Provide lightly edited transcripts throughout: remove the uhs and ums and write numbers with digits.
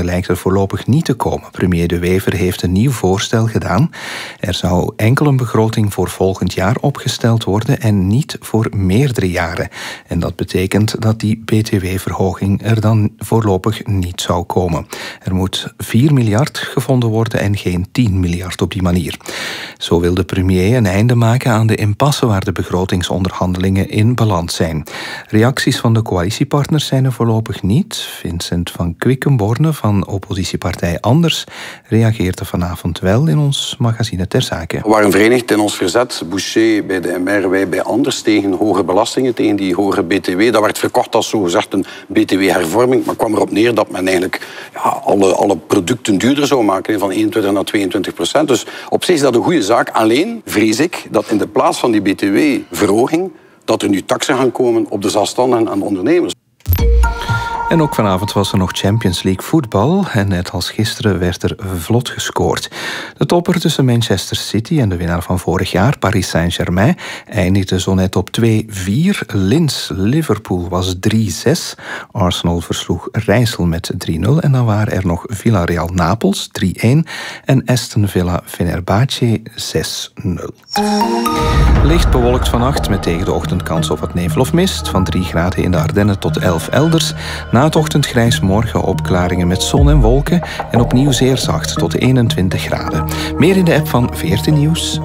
lijkt er voorlopig niet te komen. Premier De Wever heeft een nieuw voorstel gedaan. Er zou enkel een begroting voor volgend jaar opgesteld worden en niet voor meerdere jaren. En dat betekent dat die btw-verhoging er dan voorlopig niet zou komen. Er moet 4 miljard gevonden worden en geen 10 miljard op die manier. Zo wil de premier een einde maken aan de impasse waar de begrotingsonderhandelingen in balans zijn. Reacties van de coalitiepartners zijn er voorlopig niet. Vincent van Quickenborne van oppositiepartij Anders reageerde vanavond wel in ons magazine Ter Zake. We waren verenigd in ons verzet. Boucher bij de MR, wij bij Anders tegen hoge belastingen, tegen die hoge BTW. Dat werd verkocht als zogezegd een BTW-hervorming, maar kwam erop neer dat men eigenlijk alle producten duurder zou maken, van 21 naar 22%. Dus op zich is dat een goede zaak. Alleen vrees ik dat in de plaats van die BTW-verhoging dat er nu taksen gaan komen op de zelfstandigen en de ondernemers. En ook vanavond was er nog Champions League voetbal en net als gisteren werd er vlot gescoord. De topper tussen Manchester City en de winnaar van vorig jaar, Paris Saint-Germain, eindigde zo net op 2-4. Linz-Liverpool was 3-6. Arsenal versloeg Rijssel met 3-0 en dan waren er nog Villarreal-Napels 3-1 en Aston Villa-Fenerbahce 6-0. Licht bewolkt vannacht met tegen de ochtend kans op wat nevel of mist. Van 3 graden in de Ardennen tot 11 elders. Na het ochtendgrijs morgen opklaringen met zon en wolken. En opnieuw zeer zacht tot 21 graden. Meer in de app van VRT Nieuws.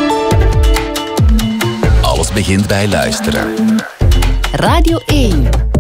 Alles begint bij luisteren. Radio 1.